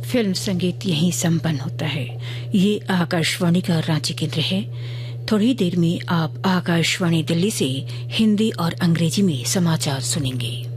Film संगीत यहीं संपन्न होता है। ये आकाशवाणी का रांची केंद्र है। थोड़ी देर में आप आकाशवाणी दिल्ली से हिंदी और अंग्रेजी में समाचार सुनेंगे।